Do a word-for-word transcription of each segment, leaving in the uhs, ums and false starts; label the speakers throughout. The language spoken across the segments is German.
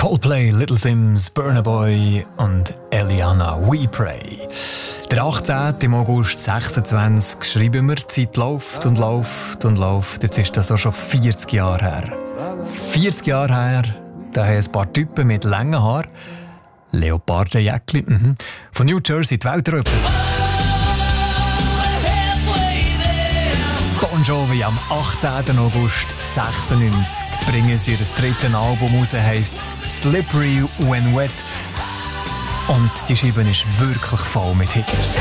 Speaker 1: Coldplay, Little Sims, Burna Boy und Eliana We Pray. Der achtzehnten August sechsundzwanzig schreiben wir, die Zeit läuft und läuft und läuft. Jetzt ist das auch schon vierzig Jahre her. vierzig Jahre her, da haben ein paar Typen mit langen Haaren, Leopardenjäckli, mhm. von New Jersey die Welt erobert. Bon Jovi am achtzehnten August sechsundneunzig bringen sie ihr drittes Album raus, heisst Slippery When Wet. Und die Scheibe ist wirklich voll mit Hits.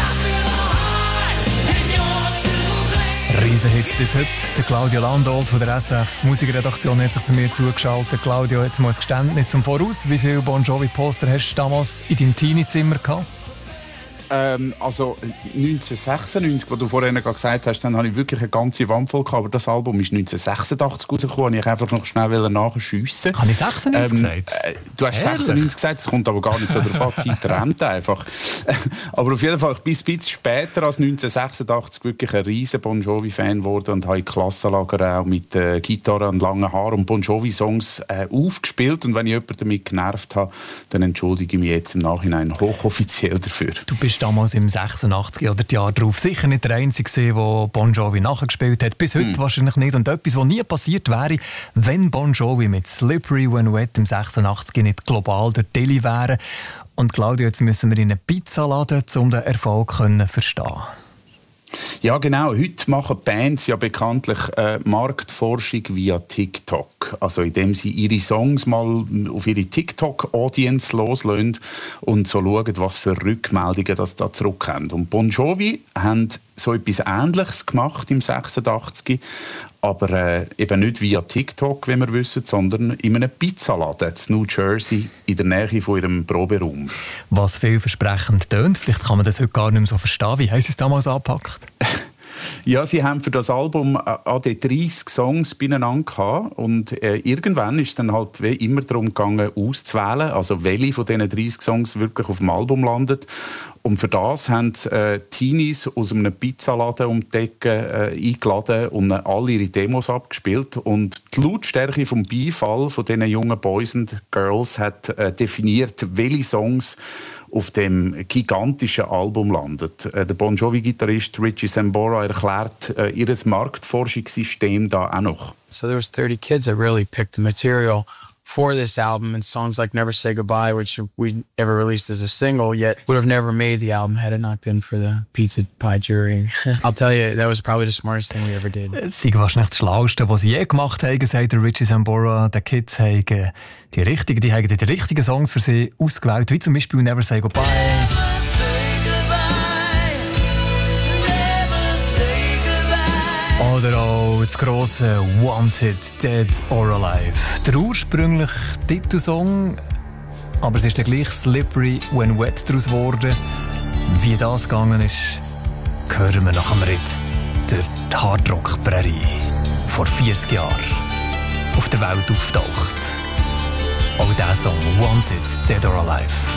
Speaker 1: Riesenhits bis heute. Der Claudio Landolt von der S F Musikredaktion hat sich bei mir zugeschaltet. Claudio, jetzt mal ein Geständnis zum Voraus. Wie viele Bon Jovi-Poster hast du damals in deinem Teenie-Zimmer gehabt?
Speaker 2: Ähm, also neunzehnhundertsechsundneunzig, was du vorhin gesagt hast, dann habe ich wirklich eine ganze Wand voll gehabt. Aber das Album ist neunzehnhundertsechsundachtzig rausgekommen, und ich einfach noch schnell nachschiessen.
Speaker 1: Habe ich sechsundneunzig ähm, gesagt?
Speaker 2: Äh, du hast Ehrlich? sechsundneunzig gesagt, es kommt aber gar nicht so drauf an, die Zeit rennt einfach. Aber auf jeden Fall, ich bin ein bisschen später als neunzehnhundertsechsundachtzig wirklich ein riesen Bon Jovi-Fan geworden und habe Klassenlager auch mit äh, Gitarre und langen Haaren und Bon Jovi-Songs äh, aufgespielt. Und wenn ich jemanden damit genervt habe, dann entschuldige ich mich jetzt im Nachhinein hochoffiziell dafür.
Speaker 1: Du bist damals im sechsundachtzig oder die Jahre darauf sicher nicht der Einzige, der Bon Jovi nachgespielt hat. Bis heute hm. wahrscheinlich nicht. Und etwas, was nie passiert wäre, wenn Bon Jovi mit Slippery When Wet im sechsundachtzig nicht global der Deli wäre. Und Claudio, jetzt müssen wir in eine Pizza laden, um den Erfolg zu verstehen.
Speaker 2: Ja, genau. Heute machen Bands ja bekanntlich äh, Marktforschung via TikTok. Also indem sie ihre Songs mal auf ihre TikTok-Audience loslösen und so schauen, was für Rückmeldungen das da zurückkommen. Und Bon Jovi haben so etwas Ähnliches gemacht im sechsundachtzig, aber äh, eben nicht via TikTok, wie wir wissen, sondern in einem Pizzaladen in New Jersey in der Nähe von ihrem Proberaum.
Speaker 1: Was vielversprechend tönt, vielleicht kann man das heute gar nicht mehr so verstehen. Wie haben sie es damals angepackt?
Speaker 2: Ja, sie haben für das Album an die dreißig Songs beieinander gehabt und äh, irgendwann ist es dann halt wie immer darum gegangen, auszuwählen, also welche von diesen dreißig Songs wirklich auf dem Album landet. Und für das haben äh, Teenies aus einem Pizzaladen um die Ecke äh, eingeladen und alle ihre Demos abgespielt. Und die Lautstärke vom Beifall von diesen jungen Boys und Girls hat äh, definiert, welche Songs auf dem gigantischen Album landet. Der Bon Jovi-Gitarrist Richie Sambora erklärt äh, ihr Marktforschungssystem da auch noch.
Speaker 3: So there was thirty kids that really picked the material for this album, and songs like Never Say Goodbye, which we never released as a single, yet would have never made the album had it not been for the pizza pie jury. I'll tell you, that was probably the smartest thing we ever did.
Speaker 1: Das ist wahrscheinlich das Schlauste, was sie je gemacht haben, sagt der Richie Sambora. Die Kids haben die richtigen, die haben die richtigen Songs für sie ausgewählt, wie zum Beispiel Never Say Goodbye. Oder auch das grosse Wanted, Dead or Alive. Der ursprüngliche Titelsong, aber es ist dann gleich Slippery When Wet daraus geworden. Wie das gegangen ist, hören wir nach dem Ritt der Hardrock-Prärie vor vierzig Jahren auf der Welt auftaucht. Auch dieser Song Wanted, Dead or Alive.